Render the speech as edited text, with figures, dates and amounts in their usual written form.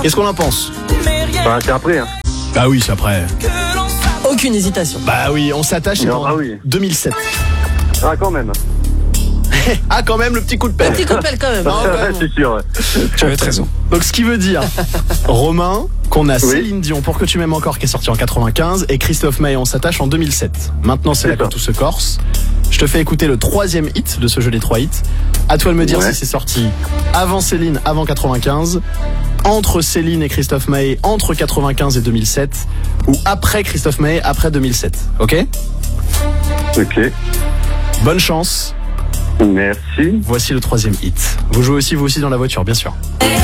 Qu'est-ce qu'on en pense? Bah, c'est après, hein. Bah oui, c'est après. Aucune hésitation. Bah oui, on s'attache, c'est Non, en ah oui. 2007. Ah, quand même. Ah, quand même, le petit coup de pelle. Petit coup de pelle quand même. Non, quand même. C'est sûr, ouais. Tu avais raison. Donc ce qui veut dire, Romain, qu'on a Oui. Céline Dion pour Que tu m'aimes encore qui est sorti en 95 et Christophe Maé on s'attache en 2007. Maintenant c'est là C'est que ça. tout se corse. Je te fais écouter le 3e hit de ce jeu des 3 hits. À toi de me dire Ouais. si c'est sorti avant Céline, avant 95, entre Céline et Christophe Maé, entre 95 et 2007, ou après Christophe Maé, après 2007. Ok? Ok. Bonne chance. Merci. Voici le 3e hit. Vous jouez aussi vous aussi dans la voiture, bien sûr. Hey,